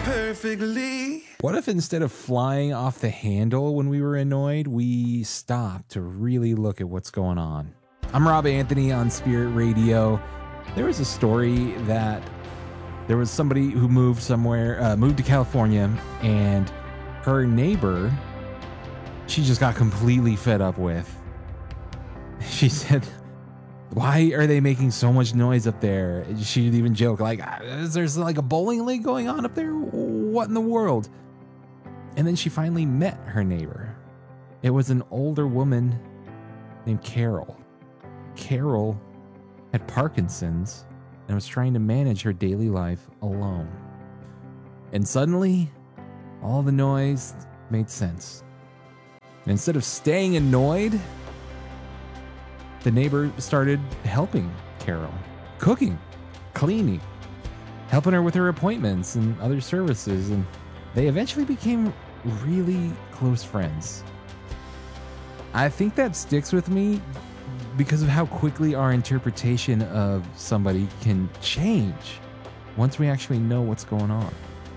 perfectly. What if instead of flying off the handle when we were annoyed, we stopped to really look at what's going on? I'm Rob Anthony on Spirit Radio. There was a story that there was somebody who moved to California, and her neighbor, she just got completely fed up with. She said, "Why are they making so much noise up there?" She'd even joke, like, "Is there like a bowling league going on up there? What in the world?" And then she finally met her neighbor. It was an older woman named Carol. Carol had Parkinson's and was trying to manage her daily life alone. And suddenly, all the noise made sense. And instead of staying annoyed, the neighbor started helping Carol, cooking, cleaning, helping her with her appointments and other services, and they eventually became really close friends. I think that sticks with me because of how quickly our interpretation of somebody can change once we actually know what's going on.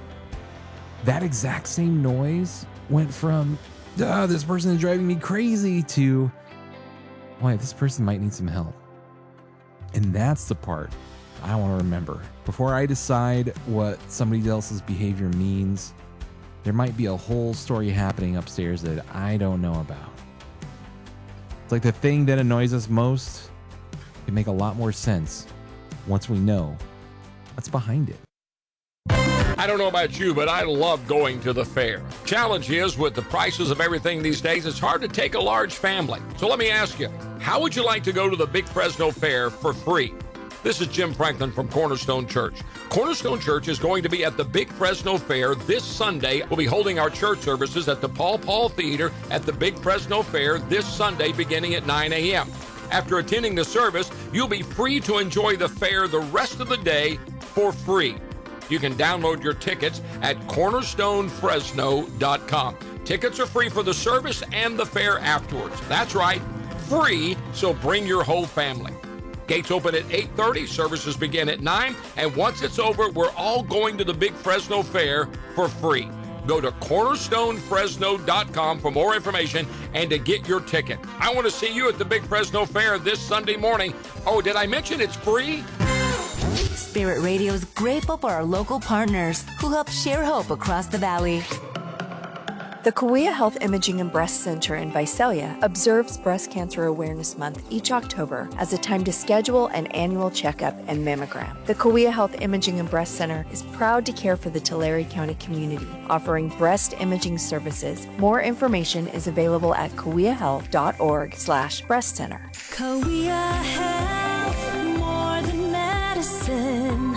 That exact same noise went from, this person is driving me crazy, to, boy, this person might need some help. And that's the part I want to remember. Before I decide what somebody else's behavior means, there might be a whole story happening upstairs that I don't know about. It's like the thing that annoys us most can make a lot more sense once we know what's behind it. I don't know about you, but I love going to the fair. Challenge is, with the prices of everything these days, it's hard to take a large family. So let me ask you, how would you like to go to the Big Fresno Fair for free? This is Jim Franklin from Cornerstone Church. Cornerstone Church is going to be at the Big Fresno Fair this Sunday. We'll be holding our church services at the Paul Paul Theater at the Big Fresno Fair this Sunday beginning at 9 a.m. After attending the service, you'll be free to enjoy the fair the rest of the day for free. You can download your tickets at cornerstonefresno.com. Tickets are free for the service and the fair afterwards. That's right, free, so bring your whole family. Gates open at 8:30, services begin at 9, and once it's over, we're all going to the Big Fresno Fair for free. Go to cornerstonefresno.com for more information and to get your ticket. I want to see you at the Big Fresno Fair this Sunday morning. Oh, did I mention it's free? Spirit Radio is grateful for our local partners who help share hope across the valley. The Kauai Health Imaging and Breast Center in Visalia observes Breast Cancer Awareness Month each October as a time to schedule an annual checkup and mammogram. The Kauai Health Imaging and Breast Center is proud to care for the Tulare County community, offering breast imaging services. More information is available at kauaihealth.org/breast center. Kauai Health, more than medicine,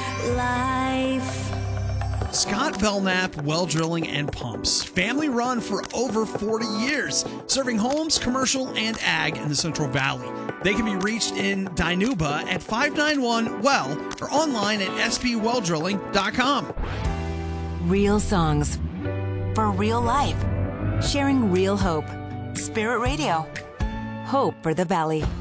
life. Scott Belknap Well Drilling and Pumps. Family run for over 40 years, serving homes, commercial, and ag in the Central Valley. They can be reached in Dinuba at 591 Well or online at sbwelldrilling.com. Real songs for real life, sharing real hope. Spirit Radio, hope for the valley.